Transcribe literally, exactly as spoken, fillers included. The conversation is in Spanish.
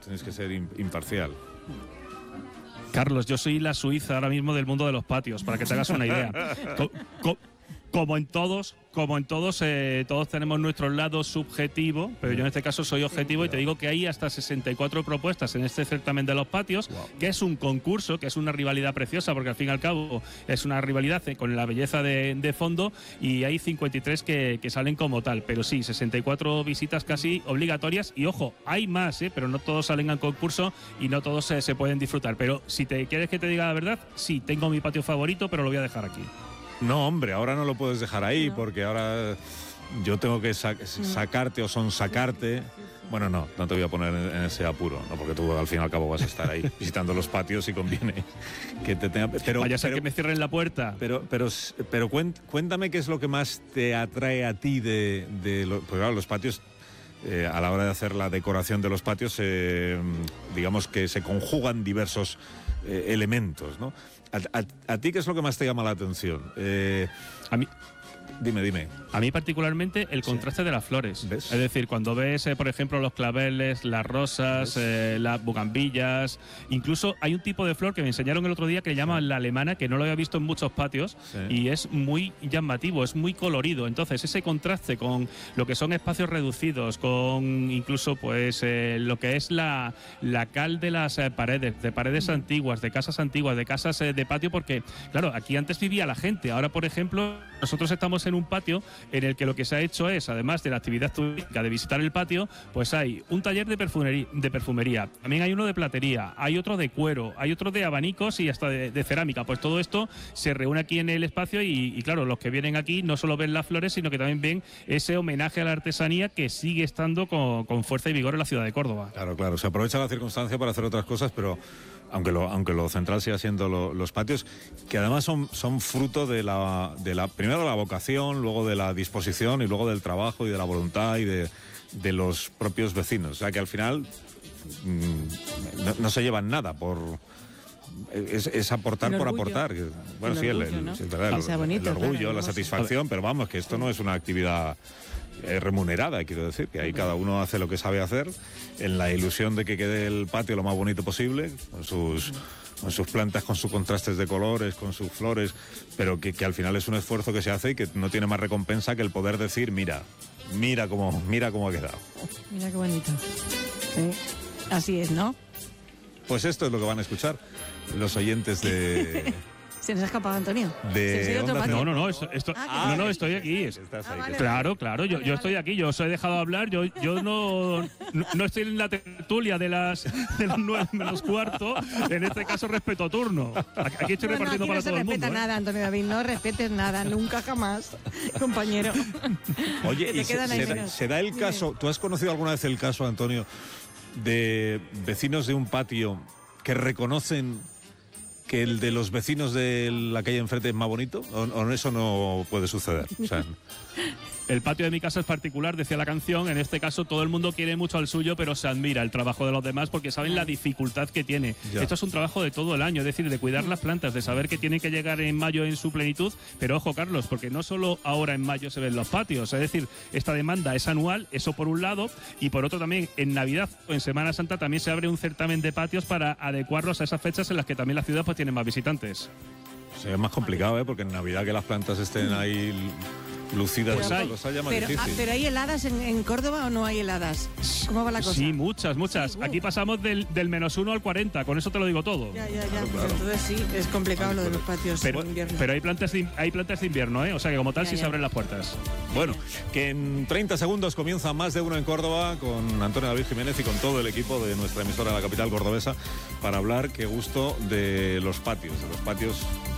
tienes que ser imparcial. Carlos, yo soy la Suiza ahora mismo del mundo de los patios, para que te hagas una idea. Co co como en todos, como en todos, eh, todos tenemos nuestro lado subjetivo, pero yo en este caso soy objetivo y te digo que hay hasta sesenta y cuatro propuestas en este certamen de los patios, wow. que es un concurso, que es una rivalidad preciosa, porque al fin y al cabo es una rivalidad con la belleza de, de fondo, y hay cincuenta y tres que, que salen como tal, pero sí, sesenta y cuatro visitas casi obligatorias, y ojo, hay más, ¿eh? Pero no todos salen al concurso y no todos eh, se pueden disfrutar, pero si te quieres que te diga la verdad, sí, tengo mi patio favorito, pero lo voy a dejar aquí. No, hombre, ahora no lo puedes dejar ahí, no. porque ahora yo tengo que sa sacarte o sonsacarte. Bueno, no, no te voy a poner en, en ese apuro, no, porque tú al fin y al cabo vas a estar ahí visitando los patios y conviene que te tenga. Pero, Vaya a ser pero, que me cierren la puerta. Pero, pero, pero cuéntame qué es lo que más te atrae a ti de, de lo, pues claro, los patios. Eh, a la hora de hacer la decoración de los patios, eh, digamos que se conjugan diversos eh, elementos, ¿no? A, a, ¿A ti qué es lo que más te llama la atención? Eh, a mí... Dime, dime. A mí particularmente el contraste sí. de las flores. ¿Ves? Es decir, cuando ves, eh, por ejemplo, los claveles, las rosas, eh, las bugambillas, incluso hay un tipo de flor que me enseñaron el otro día que le llaman la alemana, que no lo había visto en muchos patios, sí. y es muy llamativo, es muy colorido. Entonces, ese contraste con lo que son espacios reducidos, con incluso pues eh, lo que es la, la cal de las eh, paredes, de paredes antiguas, de casas antiguas, de casas eh, de patio, porque, claro, aquí antes vivía la gente. Ahora, por ejemplo, nosotros estamos en un patio en el que lo que se ha hecho es, además de la actividad turística de visitar el patio, pues hay un taller de perfumería, de perfumería, también hay uno de platería, hay otro de cuero, hay otro de abanicos y hasta de, de cerámica. Pues todo esto se reúne aquí en el espacio y, y claro, los que vienen aquí no solo ven las flores, sino que también ven ese homenaje a la artesanía que sigue estando con, con fuerza y vigor en la ciudad de Córdoba. Claro, claro, se aprovecha la circunstancia para hacer otras cosas, pero aunque lo, aunque lo central siga siendo lo, los patios, que además son, son fruto de la, de la, primero de la vocación, luego de la disposición y luego del trabajo y de la voluntad y de, de los propios vecinos. O sea que al final mmm, no, no se llevan nada por... Es, es aportar por aportar. Bueno, el sí, orgullo, el, el, ¿no? sí, verdad, el, bonito, el orgullo, claro, la satisfacción, pero vamos, que esto no es una actividad eh, remunerada, quiero decir, que ahí cada uno hace lo que sabe hacer, en la ilusión de que quede el patio lo más bonito posible, con sus, con sus plantas, con sus contrastes de colores, con sus flores, pero que, que al final es un esfuerzo que se hace y que no tiene más recompensa que el poder decir, mira, mira cómo, mira cómo ha quedado. Mira qué bonito. Sí. Así es, ¿no? Pues esto es lo que van a escuchar los oyentes de... ¿Se nos ha escapado, Antonio? De Onda... No, no, no, esto, esto... Ah, no, no, estoy aquí. Estás ahí, ah, vale, claro, vale. claro, yo, yo estoy aquí, yo os he dejado hablar, yo, yo no, no, no estoy en la tertulia de las, de las nueve menos cuarto, en este caso respeto turno. Aquí estoy no, repartiendo no, para no todo el mundo. No respeta ¿eh? nada, Antonio David, no respetes nada, nunca jamás, compañero. Oye, y se, se, da, se da el caso, ¿tú has conocido alguna vez el caso, Antonio, de vecinos de un patio que reconocen que el de los vecinos de la calle enfrente es más bonito? ¿O, o eso no puede suceder? O sea, el patio de mi casa es particular, decía la canción. En este caso todo el mundo quiere mucho al suyo, pero se admira el trabajo de los demás porque saben la dificultad que tiene. Ya. Esto es un trabajo de todo el año, es decir, de cuidar las plantas, de saber que tienen que llegar en mayo en su plenitud. Pero ojo, Carlos, porque no solo ahora en mayo se ven los patios, es decir, esta demanda es anual, eso por un lado, y por otro también en Navidad o en Semana Santa también se abre un certamen de patios para adecuarlos a esas fechas en las que también la ciudad pues tiene más visitantes. Sí, es más complicado, ¿eh? Porque en Navidad que las plantas estén ahí lucidas, pues hay, los haya más pero, difícil. Ah, ¿Pero hay heladas en, en Córdoba o no hay heladas? ¿Cómo va la cosa? Sí, muchas, muchas. Sí, uh. Aquí pasamos del, del menos uno al cuarenta, con eso te lo digo todo. Ya, ya, ya. Claro, claro. Entonces sí, es complicado Ay, lo de los patios pero, en invierno. Pero hay plantas, de, hay plantas de invierno, ¿eh? O sea que como tal ya, sí ya. se abren las puertas. Bueno, que en treinta segundos comienza Más de Uno en Córdoba con Antonio David Jiménez y con todo el equipo de nuestra emisora de la capital cordobesa para hablar, qué gusto, de los patios, de los patios